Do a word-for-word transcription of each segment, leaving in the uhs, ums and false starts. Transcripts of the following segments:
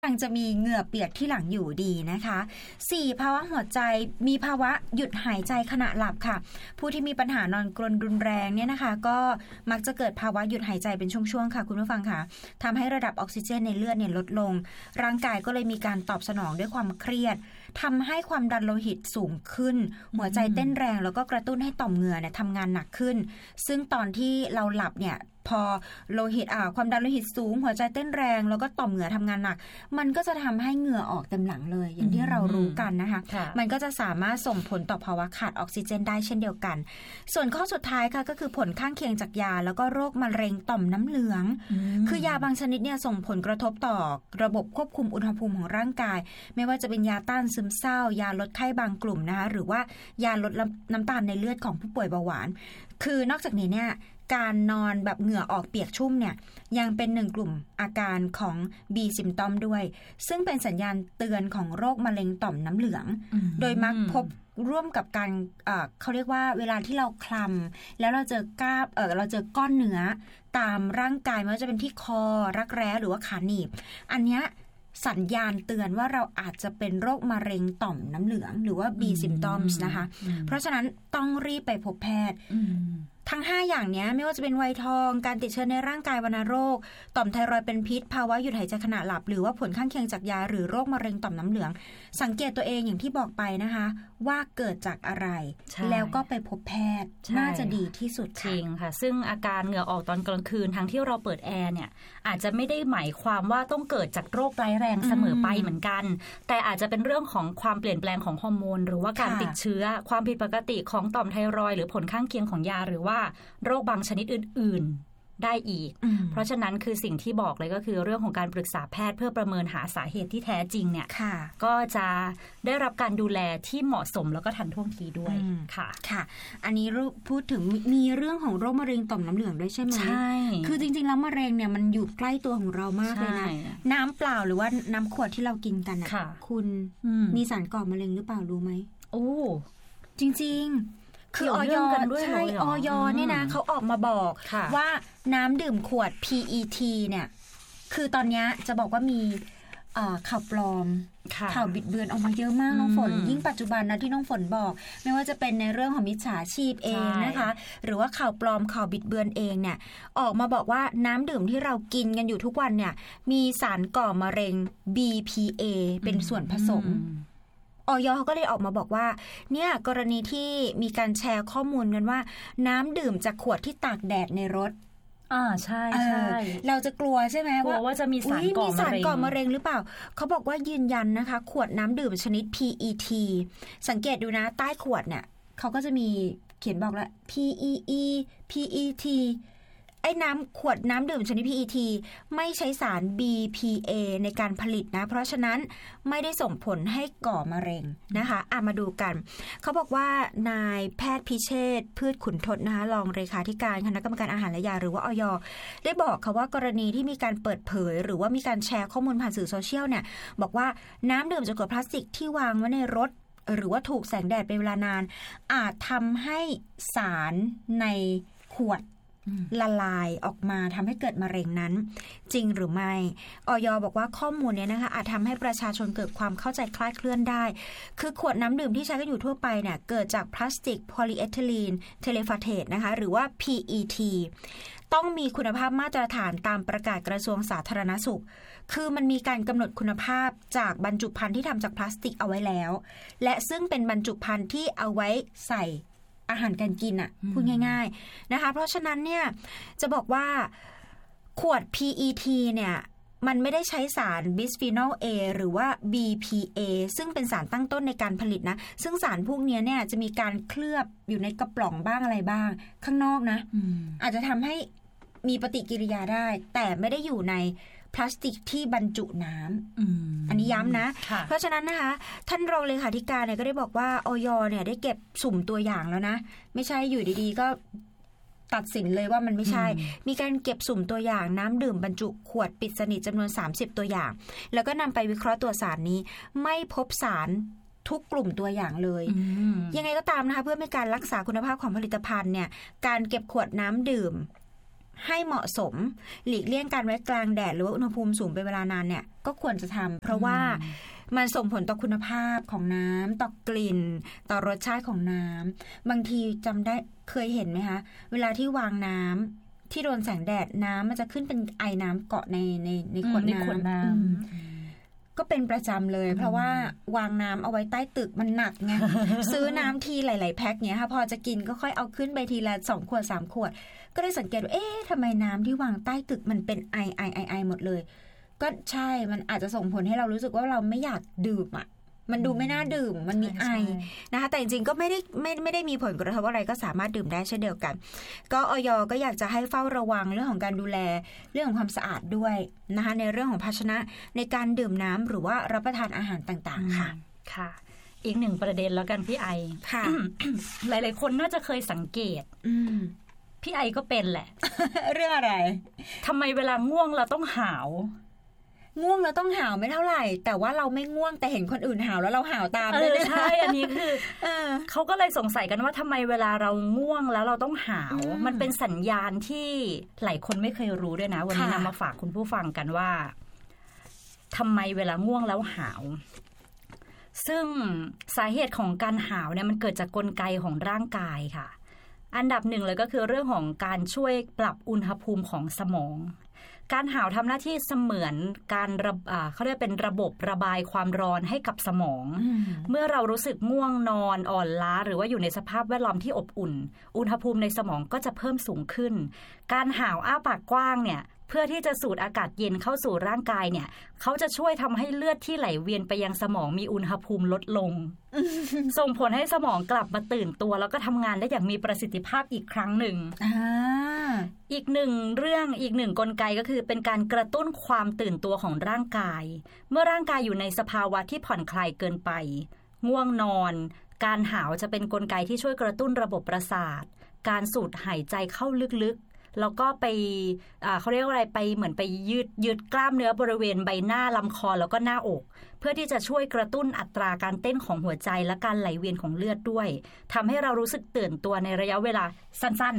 ยังจะมีเหงื่อเปียกที่หลังอยู่ดีนะคะสี่ภาวะหัวใจมีภาวะหยุดหายใจขณะหลับค่ะผู้ที่มีปัญหานอนกรนรุนแรงเนี่ยนะคะก็มักจะเกิดภาวะหยุดหายใจเป็นช่วงๆค่ะคุณผู้ฟังค่ะทำให้ระดับออกซิเจนในเลือดเนี่ยลดลงร่างกายก็เลยมีการตอบสนองด้วยความเครียดทำให้ความดันโลหิตสูงขึ้นหัวใจเต้นแรงแล้วก็กระตุ้นให้ต่อมเหงื่อเนี่ยทำงานหนักขึ้นซึ่งตอนที่เราหลับเนี่ยพอโลหิตอ่าความดันโลหิตสูงหัวใจเต้นแรงแล้วก็ต่อมเหงื่อทำงานหนักมันก็จะทำให้เหงื่อออกเต็มหลังเลยอย่างที่เรารู้กันนะคะมันก็จะสามารถส่งผลต่อภาวะขาดออกซิเจนได้เช่นเดียวกันส่วนข้อสุดท้ายค่ะก็คือผลข้างเคียงจากยาแล้วก็โรคมะเร็งต่อมน้ำเหลืองคือยาบางชนิดเนี่ยส่งผลกระทบต่อระบบควบคุมอุณหภูมิของร่างกายไม่ว่าจะเป็นยาต้านซึมเศร้ายาลดไข้บางกลุ่มนะคะหรือว่ายาลดน้ำตาลในเลือดของผู้ป่วยเบาหวานคือนอกจากนี้เนี่ยการนอนแบบเหงื่อออกเปียกชุ่มเนี่ยยังเป็นหนึ่งกลุ่มอาการของ B symptom ด้วยซึ่งเป็นสัญญาณเตือนของโรคมะเร็งต่อมน้ำเหลืองโดยมักพบร่วมกับการเอ่อเขาเรียกว่าเวลาที่เราคลำแล้วเราเจอก้าบเออเราเจอก้อนเนื้อตามร่างกายไม่ว่าจะเป็นที่คอรักแร้หรือว่าขาหนีบอันเนี้ยสัญญาณเตือนว่าเราอาจจะเป็นโรคมะเร็งต่อมน้ำเหลืองหรือว่า B symptoms นะคะเพราะฉะนั้นต้องรีบไปพบแพทย์ทั้งห้าอย่างนี้ไม่ว่าจะเป็นวัยทองการติดเชื้อในร่างกายวัณโรคต่อมไทรอยด์เป็นพิษภาวะหยุดหายใจขณะหลับหรือว่าผลข้างเคียงจากยาหรือโรคมะเร็งต่อมน้ำเหลืองสังเกตตัวเองอย่างที่บอกไปนะคะว่าเกิดจากอะไรแล้วก็ไปพบแพทย์น่าจะดีที่สุดจริงค่ะซึ่งอาการเหงื่อออกตอนกลางคืนทั้งที่เราเปิดแอร์เนี่ยอาจจะไม่ได้หมายความว่าต้องเกิดจากโรคร้ายแรงเสมอไปเหมือนกันแต่อาจจะเป็นเรื่องของความเปลี่ยนแปลงของฮอร์โมนหรือว่าการติดเชื้อความผิดปกติของต่อมไทรอยด์หรือผลข้างเคียงของยาหรือว่าโรคบางชนิดอื่นๆได้อีกเพราะฉะนั้นคือสิ่งที่บอกเลยก็คือเรื่องของการปรึกษาแพทย์เพื่อประเมินหาสาเหตุที่แท้จริงเนี่ยก็จะได้รับการดูแลที่เหมาะสมแล้วก็ทันท่วงทีด้วยค่ะค่ะอันนี้พูดถึงมีเรื่องของโรคมะเร็งต่อมน้ำเหลืองด้วยใช่ไหมใช่คือจริงๆแล้วมะเร็งเนี่ยมันอยู่ใกล้ตัวของเรามากเลยนะน้ำเปล่าหรือว่าน้ำขวดที่เรากินกันนะคุณมีสารก่อมะเร็งหรือเปล่ารู้ไหมโอ้จริงๆคือออยใช่ออยเนี่ยนะเขาออกมาบอกว่าน้ำดื่มขวด พี อี ที เนี่ยคือตอนนี้จะบอกว่ามีข่าวปลอมข่าวบิดเบือนออกมาเยอะมากน้องฝนยิ่งปัจจุบันนะที่น้องฝนบอกไม่ว่าจะเป็นในเรื่องของมิจฉาชีพเองนะคะหรือว่าข่าวปลอมข่าวบิดเบือนเองเนี่ยออกมาบอกว่าน้ำดื่มที่เรากินกันอยู่ทุกวันเนี่ยมีสารก่อมะเร็ง บี พี เอ เป็นส่วนผสมอย.เขาก็เลยออกมาบอกว่าเนี่ยกรณีที่มีการแชร์ข้อมูลกันว่าน้ำดื่มจากขวดที่ตากแดดในรถอ่าใช่ใช่เราจะกลัวใช่ไหมว่าว่าจะมีสารก่อมะเร็งก่อมะเร็งหรือเปล่าเขาบอกว่ายืนยันนะคะขวดน้ำดื่มชนิด พี อี ที สังเกตดูนะใต้ขวดเนี่ยเขาก็จะมีเขียนบอกแล้ว พี อี อี พี อี ทีไอ้น้ำขวดน้ำดื่มชนิด พี อี ที ไม่ใช้สาร บี พี เอ ในการผลิตนะเพราะฉะนั้นไม่ได้ส่งผลให้ก่อมะเร็งนะคะอ่ะมาดูกันเขาบอกว่านายแพทย์พิเชษฐ์พืชขุนทดนะคะรองเลขาธิการคณะกรรมการอาหารและยาหรือว่าอย.ได้บอกค่ะว่ากรณีที่มีการเปิดเผยหรือว่ามีการแชร์ข้อมูลผ่านสื่อโซเชียลเนี่ยบอกว่าน้ำดื่มจากขวดพลาสติกที่วางไว้ในรถหรือว่าถูกแสงแดดเป็นเวลานานอาจทำให้สารในขวดละลายออกมาทำให้เกิดมะเร็งนั้นจริงหรือไม่อย.บอกว่าข้อมูลนี้นะคะอาจทำให้ประชาชนเกิดความเข้าใจคลาดเคลื่อนได้คือขวดน้ำดื่มที่ใช้กันอยู่ทั่วไปเนี่ยเกิดจากพลาสติกโพลีเอทิลีนเทเลฟาเทตนะคะหรือว่า พี อี ที ต้องมีคุณภาพมาตรฐานตามประกาศกระทรวงสาธารณสุขคือมันมีการกำหนดคุณภาพจากบรรจุภัณฑ์ที่ทำจากพลาสติกเอาไว้แล้วและซึ่งเป็นบรรจุภัณฑ์ที่เอาไว้ใส่อาหารการกินอ่ะพูดง่ายๆนะคะเพราะฉะนั้นเนี่ยจะบอกว่าขวด พี อี ที เนี่ยมันไม่ได้ใช้สารบิสฟีนอล A หรือว่า บี พี เอ ซึ่งเป็นสารตั้งต้นในการผลิตนะซึ่งสารพวกนี้เนี่ยจะมีการเคลือบอยู่ในกระป๋องบ้างอะไรบ้างข้างนอกนะ อ, อาจจะทำให้มีปฏิกิริยาได้แต่ไม่ได้อยู่ในพลาสติกที่บรรจุน้ำ อ, อันนี้ย้ำนะเพราะฉะนั้นนะคะท่านรองเลขาธิการเนี่ยก็ได้บอกว่าอย.เนี่ยได้เก็บสุ่มตัวอย่างแล้วนะไม่ใช่อยู่ดีๆก็ตัดสินเลยว่ามันไม่ใช่มีการเก็บสุ่มตัวอย่างน้ำดื่มบรรจุขวดปิดสนิทจำนวนสามสิบตัวอย่างแล้วก็นำไปวิเคราะห์ตัวสารนี้ไม่พบสารทุกกลุ่มตัวอย่างเลยยังไงก็ตามนะคะเพื่อเป็นการรักษาคุณภาพของผลิตภัณฑ์เนี่ยการเก็บขวดน้ำดื่มให้เหมาะสมหลีกเลี่ยงการไว้กลางแดดหรือว่าอุณหภูมิสูงเป็นเวลานานเนี่ยก็ควรจะทำเพราะว่ามันส่งผลต่อคุณภาพของน้ำต่อกลิ่นต่อรสชาติของน้ำบางทีจำได้เคยเห็นไหมคะเวลาที่วางน้ำที่โดนแสงแดดน้ำมันจะขึ้นเป็นไอน้ำเกาะในในในขวดน้ำก็เป็นประจำเลยเพราะว่าวางน้ำเอาไว้ใต้ตึกมันหนักไง ซื้อน้ำทีหลายๆแพ็คเนี้ยค่ะพอจะกินก็ค่อยเอาขึ้นไปทีละสองขวดสามขวดก็ได้สังเกตว่าเอ๊ะทำไมน้ำที่วางใต้ตึกมันเป็นไอไอไอไอหมดเลยก็ใช่มันอาจจะส่งผลให้เรารู้สึกว่าเราไม่อยากดื่มอ่ะมันดูไม่น่าดื่มมันมีไอนะคะแต่จริงๆก็ไม่ได้ไม่ไม่ได้มีผลกระทบอะไรก็สามารถดื่มได้เช่นเดียวกันก็อย.ก็อยากจะให้เฝ้าระวังเรื่องของการดูแลเรื่องของความสะอาดด้วยนะคะในเรื่องของภาชนะในการดื่มน้ำหรือว่ารับประทานอาหารต่างๆค่ะค่ะอีกหนึ่งประเด็นแล้วกันพี่ไอค่ะหลายๆคนน่าจะเคยสังเกตพี่ไอก็เป็นแหละเรื่องอะไรทำไมเวลาง่วงเราต้องหาวง่วงแล้วต้องหาวไม่เท่าไหร่แต่ว่าเราไม่ง่วงแต่เห็นคนอื่นหาวแล้วเราหาวตามด้วยใช่อันนี้คือ เขาก็เลยสงสัยกันว่าทำไมเวลาเราง่วงแล้วเราต้องหาวมันเป็นสัญญาณที่หลายคนไม่เคยรู้ด้วยนะวันนี้นำมาฝากคุณผู้ฟังกันว่าทำไมเวลาง่วงแล้วหาวซึ่งสาเหตุของการหาวเนี่ยมันเกิดจากกลไกของร่างกายค่ะอันดับหนึ่งเลยก็คือเรื่องของการช่วยปรับอุณหภูมิของสมองการหาวทำหน้าที่เสมือนการระเขาเรียกเป็นระบบระบายความร้อนให้กับสมองเมื่อเรารู้สึกง่วงนอนอ่อนล้าหรือว่าอยู่ในสภาพแวดล้อมที่อบอุ่นอุณหภูมิในสมองก็จะเพิ่มสูงขึ้นการหาวอ้าปากกว้างเนี่ยเพื่อที่จะสูดอากาศเย็นเข้าสู่ร่างกายเนี่ยเขาจะช่วยทำให้เลือดที่ไหลเวียนไปยังสมองมีอุณหภูมิลดลง ส่งผลให้สมองกลับมาตื่นตัวแล้วก็ทำงานได้อย่างมีประสิทธิภาพอีกครั้งหนึ่ง อ, อีกหนึ่งเรื่องอีกหนึ่งกลไกก็คือเป็นการกระตุ้นความตื่นตัวของร่างกายเมื่อร่างกายอยู่ในสภาวะที่ผ่อนคลายเกินไปง่วงนอนการหาวจะเป็นกลไกที่ช่วยกระตุ้นระบบประสาทการสูดหายใจเข้าลึกแล้วก็ไปเขาเรียกว่าอะไรไปเหมือนไปยืดยืดกล้ามเนื้อบริเวณใบหน้าลำคอแล้วก็หน้าอกเพื่อที่จะช่วยกระตุ้นอัตราการเต้นของหัวใจและการไหลเวียนของเลือดด้วยทำให้เรารู้สึกตื่นตัวในระยะเวลาสั้น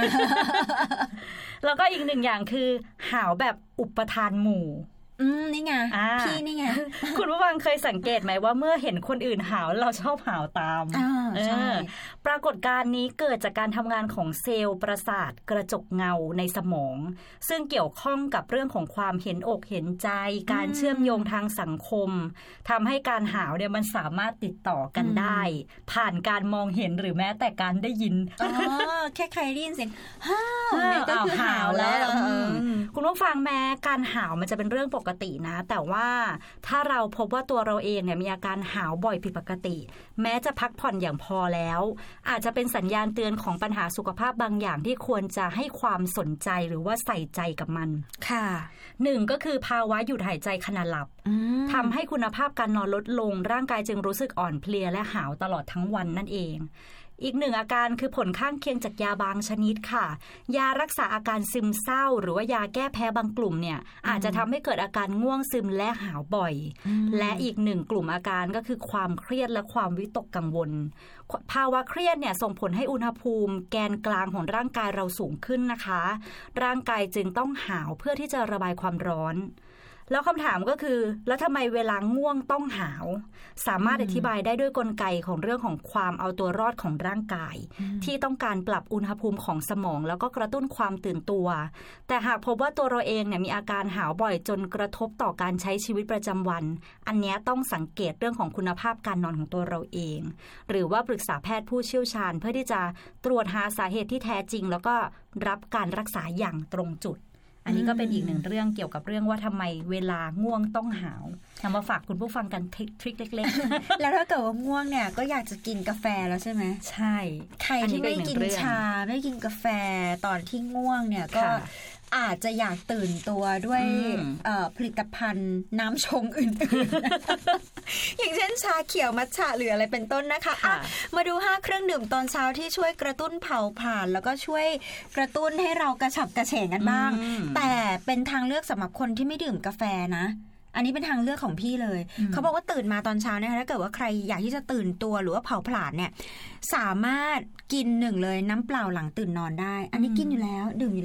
ๆ แล้วก็อีกหนึ่งอย่างคือหาวแบบอุปทานหมู่อืมนี่ไงพี่นี่ไงคุณผู้ฟังเคยสังเกตไหมว่าเมื่อเห็นคนอื่นหาวเราชอบหาวตามใช่ปรากฏการณ์นี้เกิดจากการทำงานของเซลล์ประสาทกระจกเงาในสมองซึ่งเกี่ยวข้องกับเรื่องของความเห็นอกเห็นใจการเชื่อมโยงทางสังคมทำให้การหาวเนี่ยมันสามารถติดต่อกันได้ผ่านการมองเห็นหรือแม้แต่การได้ยินอ๋อแค่ใครได้ยินเสียงฮ่าวเนี่ยก็คือหาวแล้วคุณผู้ฟังแม้การหาวมันจะเป็นเรื่องปกตินะแต่ว่าถ้าเราพบว่าตัวเราเองเนี่ยมีอาการหาวบ่อยผิดปกติแม้จะพักผ่อนอย่างพอแล้วอาจจะเป็นสัญญาณเตือนของปัญหาสุขภาพบางอย่างที่ควรจะให้ความสนใจหรือว่าใส่ใจกับมันค่ะหนึ่งก็คือภาวะหยุดหายใจขณะหลับทำให้คุณภาพการนอนลดลงร่างกายจึงรู้สึกอ่อนเพลียและหาวตลอดทั้งวันนั่นเองอีกหนึ่งอาการคือผลข้างเคียงจากยาบางชนิดค่ะยารักษาอาการซึมเศร้าหรือว่ายาแก้แพ้บางกลุ่มเนี่ยอาจจะทำให้เกิดอาการง่วงซึมและหาวบ่อยและอีกหนึ่งกลุ่มอาการก็คือความเครียดและความวิตกกังวลภาวะเครียดเนี่ยส่งผลให้อุณหภูมิแกนกลางของร่างกายเราสูงขึ้นนะคะร่างกายจึงต้องหาวเพื่อที่จะระบายความร้อนแล้วคำถามก็คือแล้วทำไมเวลาง่วงต้องหาวสามารถอธิบายได้ด้วยกลไกของเรื่องของความเอาตัวรอดของร่างกายที่ต้องการปรับอุณหภูมิของสมองแล้วก็กระตุ้นความตื่นตัวแต่หากพบว่าตัวเราเองเนี่ยมีอาการหาวบ่อยจนกระทบต่อการใช้ชีวิตประจำวันอันนี้ต้องสังเกตเรื่องของคุณภาพการนอนของตัวเราเองหรือว่าปรึกษาแพทย์ผู้เชี่ยวชาญเพื่อที่จะตรวจหาสาเหตุที่แท้จริงแล้วก็รับการรักษาอย่างตรงจุดอันนี้ก็เป็นอีกหนึ่งเรื่องเกี่ยวกับเรื่องว่าทำไมเวลาง่วงต้องหาวนำมาฝากคุณผู้ฟังกันทริคเล็กๆ แล้วถ้าเกิดว่าง่วงเนี่ยก็อยากจะกินกาแฟแล้วใช่ไหมใช่ใครที่ไม่กินชาไม่กินกาแฟตอนที่ง่วงเนี่ยก็อาจจะอยากตื่นตัวด้วยผลิตภัณฑ์น้ำชงอื่นๆ อย่างเช่นชาเขียวมัทฉะหรืออะไรเป็นต้นนะคะะมาดูห้าเครื่องดื่มตอนเช้าที่ช่วยกระตุ้นเผาผลาญแล้วก็ช่วยกระตุ้นให้เรากระฉับกระเฉงกันบ้างแต่เป็นทางเลือกสำหรับคนที่ไม่ดื่มกาแฟนะอันนี้เป็นทางเลือกของพี่เลยเขาบอกว่าตื่นมาตอนเช้านะคะถ้าเกิดว่าใครอยากที่จะตื่นตัวหรือว่าเผาผลาญเนี่ยสามารถกินหนึ่งเลยน้ำเปล่าหลังตื่นนอนได้อันนี้กินอยู่แล้วดื่มอยู่แล้ว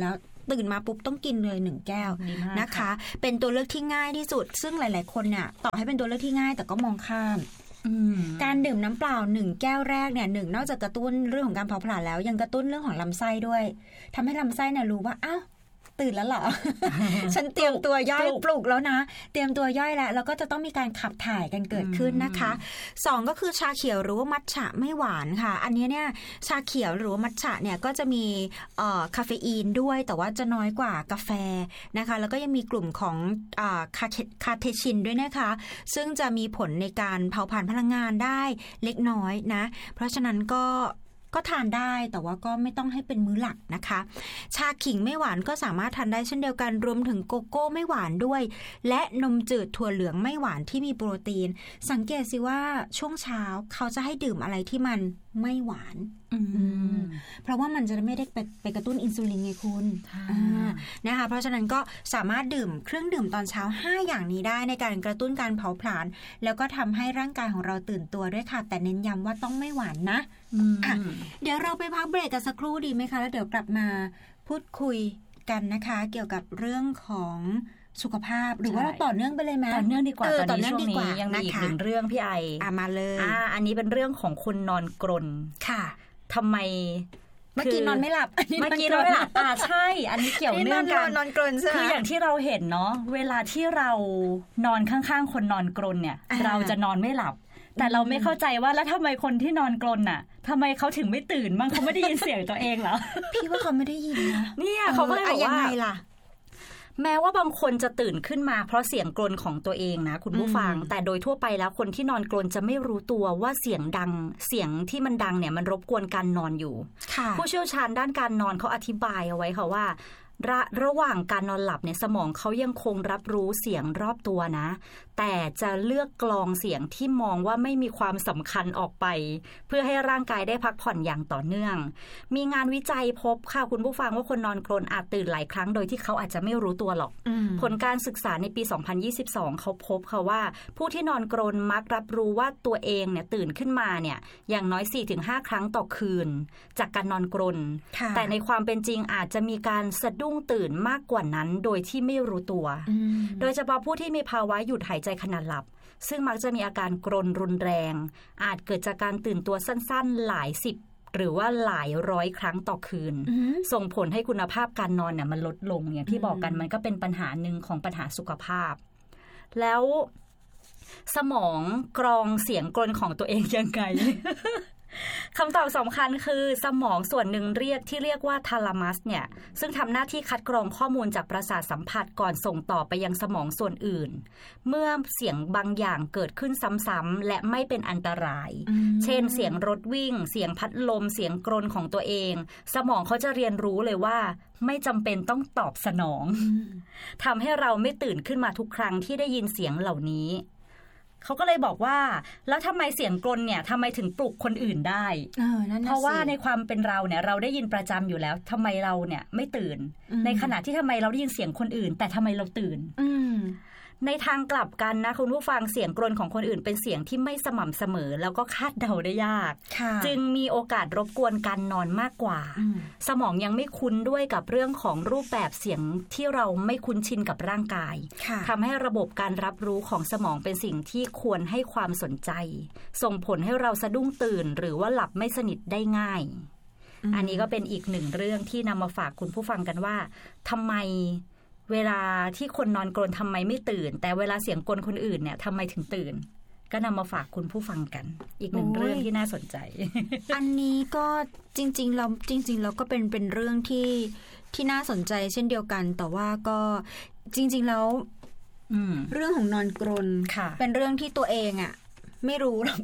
ตื่นมาปุ๊บต้องกินเลยหนึ่งแก้วนะคะเป็นตัวเลือกที่ง่ายที่สุดซึ่งหลายๆคนเนี่ยต่อให้เป็นตัวเลือกที่ง่ายแต่ก็มองข้ามการดื่มน้ำเปล่าหนึ่งแก้วแรกเนี่ยหนึ่งนอกจากกระตุ้นเรื่องของการเผาผลาญแล้วยังกระตุ้นเรื่องของลำไส้ด้วยทำให้ลำไส้เนี่ยรู้ว่าอ้าวตื่นแล้วเหรอ ฉันเตรียมตัวย่อยปลุกแล้วนะเตรียมตัวย่อยแล้วแล้วก็จะต้องมีการขับถ่ายกันเกิดขึ้นนะคะสองก็คือชาเขียวหรือว่ามัทฉะไม่หวานค่ะอันนี้เนี่ยชาเขียวหรือว่ามัทฉะเนี่ยก็จะมีเอ่อคาเฟอีนด้วยแต่ว่าจะน้อยกว่ากาแฟนะคะแล้วก็ยังมีกลุ่มของอ่าคาคาเทชินด้วยนะคะซึ่งจะมีผลในการเผาผลาญพลังงานได้เล็กน้อยนะเพราะฉะนั้นก็ก็ทานได้แต่ว่าก็ไม่ต้องให้เป็นมื้อหลักนะคะชาขิงไม่หวานก็สามารถทานได้เช่นเดียวกันรวมถึงโกโก้ไม่หวานด้วยและนมจืดถั่วเหลืองไม่หวานที่มีโปรตีนสังเกตสิว่าช่วงเช้าเขาจะให้ดื่มอะไรที่มันไม่หวานเพราะว่ามันจะไม่ได้ไปไปกระตุ้นอินซูลินไงคุณนะคะเพราะฉะนั้นก็สามารถดื่มเครื่องดื่มตอนเช้าห้าอย่างนี้ได้ในการกระตุ้นการเผาผลาญแล้วก็ทำให้ร่างกายของเราตื่นตัวด้วยค่ะแต่เน้นย้ำว่าต้องไม่หวานนะะเดี๋ยวเราไปพักเบรกกันสักครู่ดีไหมคะแล้วเดี๋ยวกลับมาพูดคุยกันนะคะเกี่ยวกับเรื่องของสุขภาพหรือว่าต่อเนื่องไปเลยไหมต่อเนื่องดีกว่าตอนนี้ช่วงนี้ยังมีอีกหนึ่งเรื่องพี่ไออ่ะมาเลยอ่าอันนี้เป็นเรื่องของคนนอนกรนค่ะทำไมเมื่อกี้นอนไม่หลับเมื่อกี้นอนไม่หลับอ่าใช่อันนี้เกี่ยวเนื่องกันนอนกรนใช่ไหมคืออย่างที่เราเห็นเนาะเวลาที่เรานอนข้างๆคนนอนกรนเนี่ยเราจะนอนไม่หลับแต่เราไม่เข้าใจว่าแล้วทำไมคนที่นอนกรนน่ะทำไมเขาถึงไม่ตื่นบ้างเขาไม่ได้ยินเสียงตัวเองเหรอพี่ว่าเขาไม่ได้ยินนะเนี่ยเขาก็เลยบอกว่าแม้ว่าบางคนจะตื่นขึ้นมาเพราะเสียงกรนของตัวเองนะคุณผู้ฟังแต่โดยทั่วไปแล้วคนที่นอนกรนจะไม่รู้ตัวว่าเสียงดังเสียงที่มันดังเนี่ยมันรบกวนการนอนอยู่ผู้เชี่ยวชาญด้านการนอนเขาอธิบายเอาไว้ค่ะว่าระระหว่างการนอนหลับเนี่ยสมองเขายังคงรับรู้เสียงรอบตัวนะแต่จะเลือกกรองเสียงที่มองว่าไม่มีความสำคัญออกไปเพื่อให้ร่างกายได้พักผ่อนอย่างต่อเนื่องมีงานวิจัยพบค่ะคุณผู้ฟังว่าคนนอนกรนอาจตื่นหลายครั้งโดยที่เขาอาจจะไม่รู้ตัวหรอกผลการศึกษาในปีสองพันยี่สิบสองเขาพบค่ะว่าผู้ที่นอนกรนมักรับรู้ว่าตัวเองเนี่ยตื่นขึ้นมาเนี่ยอย่างน้อย สี่ถึงห้า ครั้งต่อคืนจากการนอนกรนแต่ในความเป็นจริงอาจจะมีการสะดุ้งตื่นมากกว่านั้นโดยที่ไม่รู้ตัวโดยเฉพาะผู้ที่มีภาวะหยุดหายใจขณะหลับซึ่งมักจะมีอาการกรนรุนแรงอาจเกิดจากการตื่นตัวสั้นๆหลายสิบหรือว่าหลายร้อยครั้งต่อคืนส่งผลให้คุณภาพการนอนเนี่ยมันลดลงอย่างที่บอกกันมันก็เป็นปัญหาหนึ่งของปัญหาสุขภาพแล้วสมองกรองเสียงกรนของตัวเองยังไง คำตอบสำคัญคือสมองส่วนหนึ่งเรียกที่เรียกว่าทาลามัสเนี่ยซึ่งทำหน้าที่คัดกรองข้อมูลจากประสาทสัมผัสก่อนส่งต่อไปยังสมองส่วนอื่นเมื่อเสียงบางอย่างเกิดขึ้นซ้ำๆและไม่เป็นอันตรายเช่นเสียงรถวิ่งเสียงพัดลมเสียงกรนของตัวเองสมองเขาจะเรียนรู้เลยว่าไม่จำเป็นต้องตอบสนองทำให้เราไม่ตื่นขึ้นมาทุกครั้งที่ได้ยินเสียงเหล่านี้เขาก็เลยบอกว่าแล้วทำไมเสียงกรนเนี่ยทำไมถึงปลุกคนอื่นได้เออ นั่นน่ะสิเพราะว่าในความเป็นเราเนี่ยเราได้ยินประจำอยู่แล้วทำไมเราเนี่ยไม่ตื่นในขณะที่ทำไมเราได้ยินเสียงคนอื่นแต่ทำไมเราตื่นในทางกลับกันนะคุณผู้ฟังเสียงกรนของคนอื่นเป็นเสียงที่ไม่สม่ำเสมอแล้วก็คาดเดาได้ยากจึงมีโอกาสรบกวนการนอนมากกว่าสมองยังไม่คุ้นด้วยกับเรื่องของรูปแบบเสียงที่เราไม่คุ้นชินกับร่างกายทำให้ระบบการรับรู้ของสมองเป็นสิ่งที่ควรให้ความสนใจส่งผลให้เราสะดุ้งตื่นหรือว่าหลับไม่สนิทได้ง่ายอันนี้ก็เป็นอีกหนึ่งเรื่องที่นำมาฝากคุณผู้ฟังกันว่าทำไมเวลาที่คนนอนกรนทำไมไม่ตื่นแต่เวลาเสียงกรนคนอื่นเนี่ยทำไมถึงตื่นก็นำมาฝากคุณผู้ฟังกันอีกหนึ่งเรื่องที่น่าสนใจอันนี้ก็จริงๆเราจริงๆเราก็เป็นเป็นเรื่องที่ที่น่าสนใจเช่นเดียวกันแต่ว่าก็จริงๆแล้วเรื่องของนอนกรนเป็นเรื่องที่ตัวเองอ่ะไม่รู้หรอก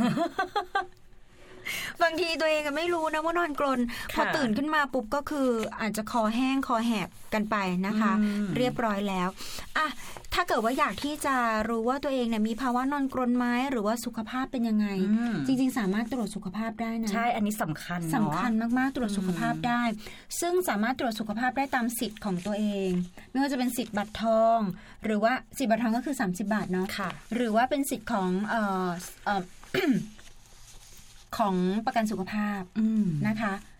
บางทีตัวเองก็ไม่รู้นะว่านอนกรนพอตื่นขึ้นมาปุ๊บก็คืออาจจะคอแห้งคอแหบกันไปนะคะเรียบร้อยแล้วอ่ะถ้าเกิดว่าอยากที่จะรู้ว่าตัวเองเนี่ยมีภาวะนอนกรนไหมหรือว่าสุขภาพเป็นยังไงจริงๆสามารถตรวจสุขภาพได้นะใช่อันนี้สำคัญสำคัญมากๆตรวจสุขภาพได้ซึ่งสามารถตรวจสุขภาพได้ตามสิทธิ์ของตัวเองไม่ว่าจะเป็นสิทธิ์บัตรทองหรือว่าสิทธิ์บัตรทองก็คือสามสิบบาทเนาะหรือว่าเป็นสิทธิ์ของเอ่อเอ่อของประกันสุขภาพนะคะ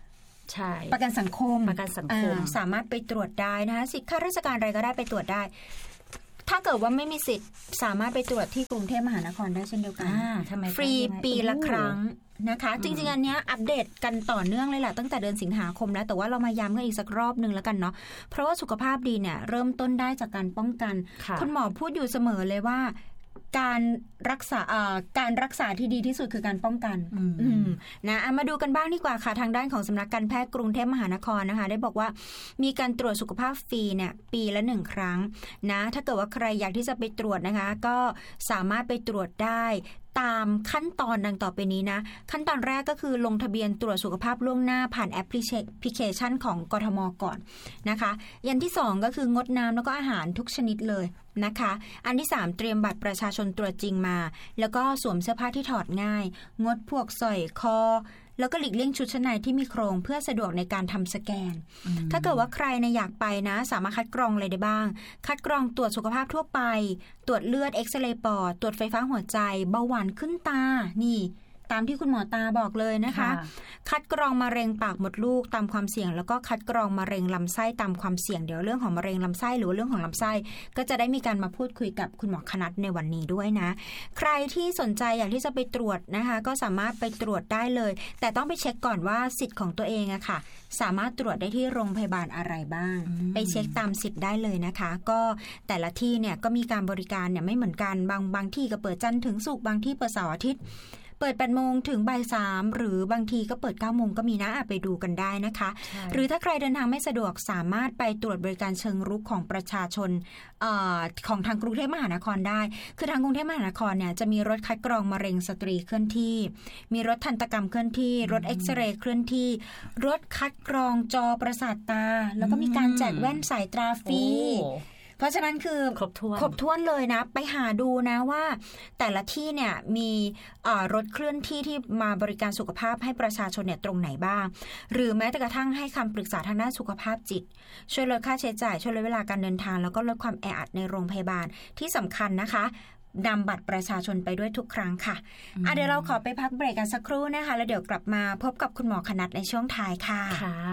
ใช่ประกันสังคมประกันสังคมสามารถไปตรวจได้นะคะสิทธิข้าราชการอะไรก็ได้ไปตรวจได้ถ้าเกิดว่าไม่มีสิทธิ์สามารถไปตรวจที่กรุงเทพมหานครได้เช่นเดียวกันฟรีปีละครั้งนะคะจริงๆอันนี้อัปเดตกันต่อเนื่องเลยแหละตั้งแต่เดือนสิงหาคมแล้วแต่ว่าเรามาย้ำกันอีกสักรอบนึงแล้วกันเนาะเพราะว่าสุขภาพดีเนี่ยเริ่มต้นได้จากการป้องกันคุณหมอพูดอยู่เสมอเลยว่าการรักษาการรักษาที่ดีที่สุดคือการป้องกันนะมาดูกันบ้างดีกว่าค่ะทางด้านของสำนักการแพทย์กรุงเทพมหานครนะคะได้บอกว่ามีการตรวจสุขภาพฟรีเนี่ยปีละหนึ่งครั้งนะถ้าเกิดว่าใครอยากที่จะไปตรวจนะคะก็สามารถไปตรวจได้ตามขั้นตอนดังต่อไปนี้นะขั้นตอนแรกก็คือลงทะเบียนตรวจสุขภาพล่วงหน้าผ่านแอปพลิเคชันของกทม.ก่อนนะคะอย่างที่สองก็คืองดน้ำแล้วก็อาหารทุกชนิดเลยนะคะอันที่สามเตรียมบัตรประชาชนตัวจริงมาแล้วก็สวมเสื้อผ้าที่ถอดง่ายงดพวกสร้อยคอแล้วก็หลีกเลี่ยงชุดชั้นในที่มีโครงเพื่อสะดวกในการทำสแกนถ้าเกิดว่าใครนะอยากไปนะสามารถคัดกรองอะไรได้บ้างคัดกรองตรวจสุขภาพทั่วไปตรวจเลือดเอ็กซเรย์ปอดตรวจไฟฟ้าหัวใจเบาหวานขึ้นตานี่ตามที่คุณหมอตาบอกเลยนะคะคัดกรองมะเร็งปากมดลูกตามความเสี่ยงแล้วก็คัดกรองมะเร็งลำไส้ตามความเสี่ยงเดี๋ยวเรื่องของมะเร็งลำไส้หรือเรื่องของลำไส้ก็จะได้มีการมาพูดคุยกับคุณหมอคณัฐในวันนี้ด้วยนะใครที่สนใจอยากที่จะไปตรวจนะคะก็สามารถไปตรวจได้เลยแต่ต้องไปเช็คก่อนว่าสิทธิ์ของตัวเองอะค่ะสามารถตรวจได้ที่โรงพยาบาลอะไรบ้างไปเช็คตามสิทธิ์ได้เลยนะคะก็แต่ละที่เนี่ยก็มีการบริการเนี่ยไม่เหมือนกันบางบางที่ก็เปิดจันทร์ถึงศุกร์บางที่เปิดเสาร์อาทิตย์เปิดแปดโมงถึงบ่ายสามหรือบางทีก็เปิดเก้าโมงก็มีนะไปดูกันได้นะคะหรือถ้าใครเดินทางไม่สะดวกสามารถไปตรวจบริการเชิงรุกของประชาชนเอ่อของทางกรุงเทพมหานครได้คือทางกรุงเทพมหานครเนี่ยจะมีรถคัดกรองมะเร็งสตรีเคลื่อนที่มีรถทันตกรรมเคลื่อนที่รถเอ็กซเรย์เคลื่อนที่รถคัดกรองจอประสาทตาแล้วก็มีการแจกแว่นสายตาฟรีเพราะฉะนั้นคือครบถ้วนครบถ้วนเลยนะไปหาดูนะว่าแต่ละที่เนี่ยมีรถเคลื่อนที่ที่มาบริการสุขภาพให้ประชาชนเนี่ยตรงไหนบ้างหรือแม้แต่กระทั่งให้คำปรึกษาทางด้านสุขภาพจิตช่วยลดค่าใช้จ่ายช่วยลดเวลาการเดินทางแล้วก็ลดความแออัดในโรงพยาบาลที่สำคัญนะคะนำบัตรประชาชนไปด้วยทุกครั้งค่ะอ่ะเดี๋ยวเราขอไปพักเบรกกันสักครู่นะคะแล้วเดี๋ยวกลับมาพบกับคุณหมอคณัฐในช่วงท้ายค่ะ